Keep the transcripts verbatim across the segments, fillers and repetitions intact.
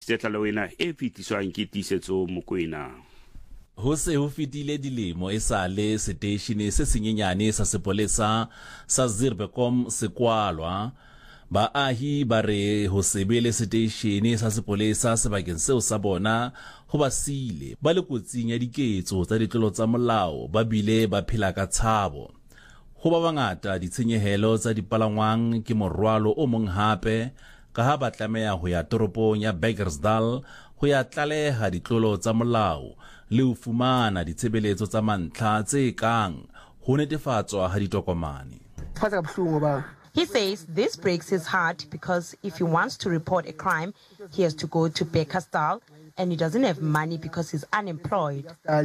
tse tlalawena e fitiswang ke Tiisetso Mokoena. Ho se ho fitile dilemo e sale seteišene se senyenyane sa sepolesa sa Zirbekom se kwalwa. Baahi ba re ho se be le seteišene sa sepolesa sebakeng seo sa bona ho ba sile ba le kotsing ya diketso tsa ditlolo tsa molao ba bile ba phela ka tshabo. Ho ba bangata ditshenyehelo tsa dipalangwang ke morwalo o mong hape ka ha ba tlameha ho ya toropong ya Begersdal ho ya tlaleha ditlolo tsa molao le ho fumana ditshebeletso tsa mantlha tse kang ho netefatswa ha ditokomane. He says this breaks his heart because if he wants to report a crime, he has to go to Bekersdal and he doesn't have money because he's unemployed.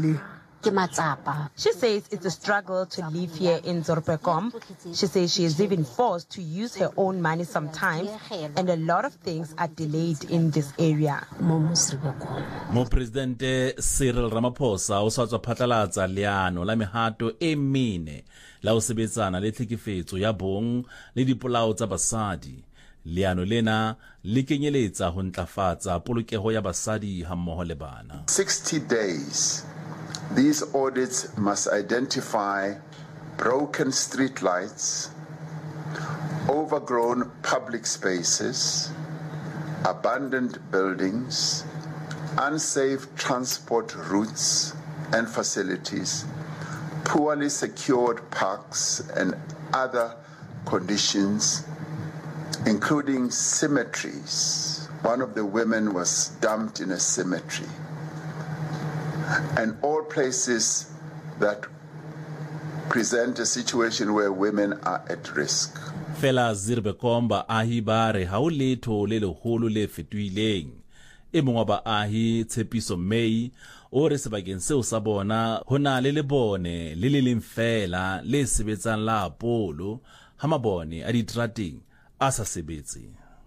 She says it's a struggle to live here in Zirbekom. She says she is even forced to use her own money sometimes and a lot of things are delayed in this area. Mo Presidente Cyril Ramaphosa o sa tswa phatlalatsa leano la mehato e mene la ho sebetsana le tlhekefetso ya bong le dipolao tsa basadi. Leano lena le kenyeletsa ho ntlafatsa polokeho ya basadi hammoho le bana. sixty days. These audits must identify broken street lights, overgrown public spaces, abandoned buildings, unsafe transport routes and facilities, poorly secured parks and other conditions, including cemeteries. One of the women was dumped in a cemetery. And all places that present a situation where women are at risk. Fela Zirbekom baahi ba re ha o letho le leholo le fetohileng. E mong wa baahi Tshepiso May o re sebakeng seo sa bona ho na le lebone le le leng fela le sebetsang la Apollo ha mabone a diterateng a sa sebetse.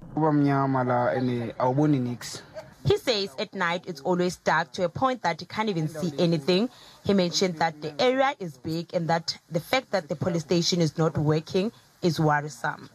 He says at night it's always dark to a point that you can't even see anything. He mentioned that the area is big and that the fact that the police station is not working is worrisome.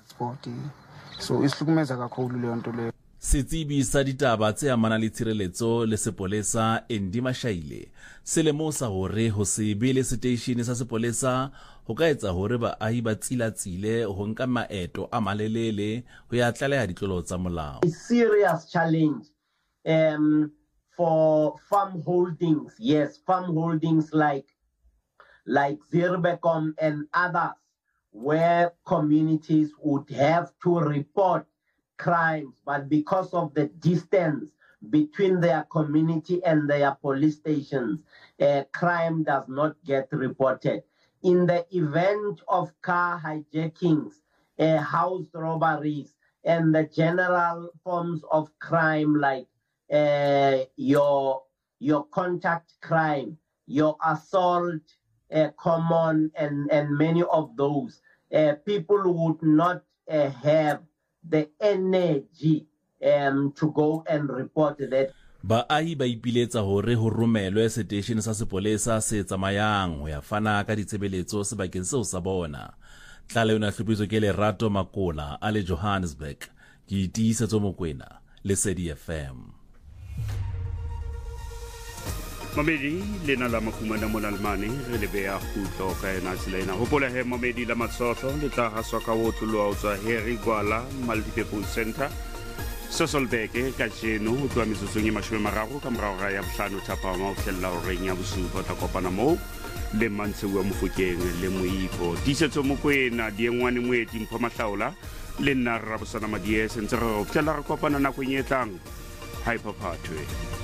Setsebi sa ditaba tse amana le tshireletso le sepolesa Endi Mashaile se lemosa hore ho se be le seteišene sa sepolesa ho ka etsa hore baahi ba tsilatsile ho nka maeto a malelele ho ya tlaleha ditlolo tsa molao. A serious challenge um, for farm holdings, yes, farm holdings like like Zirbekom and others, where communities would have to report crimes, but because of the distance between their community and their police stations, uh, crime does not get reported. In the event of car hijackings, uh, house robberies, and the general forms of crime like uh, your, your contact crime, your assault, uh, common, and, and many of those, uh, people would not uh, have the energy um, to go and report that. Baahi ba ipiletsa hore ho romelwe seteišene sa sepolesa se tsamayang ho ya fana ka ditshebeletso sebakeng seo sa bona. Tlala yona hlopiso ke Lerato Makola a le Johannesburg. Ke Tiisetso Mokoena, Lesedi F M. Mamedi lena la makumana molalmane re le bea khutlo ka ena tsilena hopola he mamedi la matsotlo le tla haswa ka wotlo wa tswa Harry Gwala Multi-Purpose Center Sosolbeke ka jeno ho twa metsotso e mashome mararo ka morao ya bohlano thapa ma o hlella o reng ya bosupa ta kopana mo le mantse wa Mofokeng le Moifo Tiisetso Mokoena diengwane moeti mpho mahlaola le nna ra bosana madie sentse re o hlella re kopana na go nyetlang hyperpatwe.